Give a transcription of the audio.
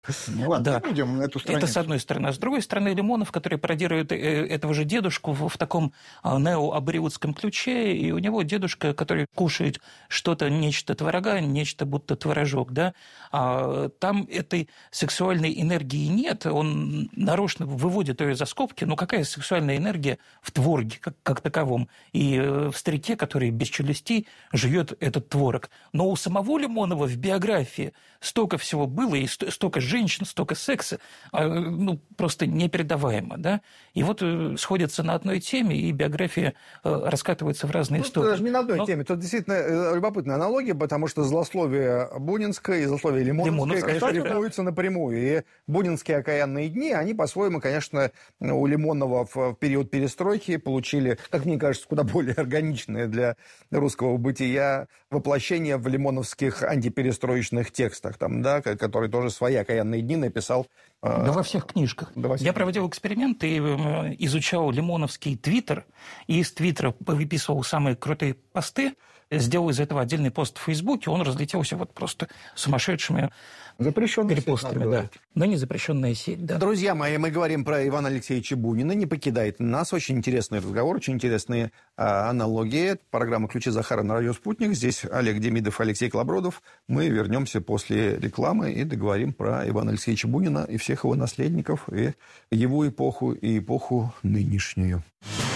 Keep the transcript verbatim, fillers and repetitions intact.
Ну ладно, да. будем эту страницу. Это с одной стороны. А с другой стороны, Лимонов, который пародирует этого же дедушку в, в таком неоабориутском ключе, и у него дедушка, который кушает что-то, нечто творога, нечто будто творожок, да, а там этой сексуальной энергии нет, он нарочно выводит ее за скобки, но какая сексуальная энергия в творге как, как таковом, и в старике, который без челюстей жует этот творог. Но у самого Лимонова в биографии столько всего было, и столько женщин, столько секса, ну, просто непередаваемо, да, и вот сходятся на одной теме, и биография раскатывается в разные ну, стороны. Даже не на одной Но... теме, тут действительно любопытная аналогия, потому что злословие бунинское и злословие лимоновское, конечно, рифмуются напрямую, и бунинские окаянные дни, они по-своему, конечно, у Лимонова в период перестройки получили, как мне кажется, куда более органичное для русского бытия воплощение в лимоновских антиперестроечных текстах, там, да, который тоже свои окаянные дни написал. Да во всех книжках. Да во всех. Я проводил эксперимент и изучал лимоновский твиттер, и из твиттера выписывал самые крутые посты, сделал из этого отдельный пост в Фейсбуке, он разлетелся вот просто сумасшедшими перепостами. Да. Но не запрещенная сеть. Да. Друзья мои, мы говорим про Ивана Алексеевича Бунина. Не покидайте нас. Очень интересный разговор, очень интересные а, аналогии. Программа «Ключи Захара» на радио «Спутник». Здесь Олег Демидов, Алексей Колобродов. Мы вернемся после рекламы и договорим про Ивана Алексеевича Бунина и всех его наследников, и его эпоху, и эпоху нынешнюю.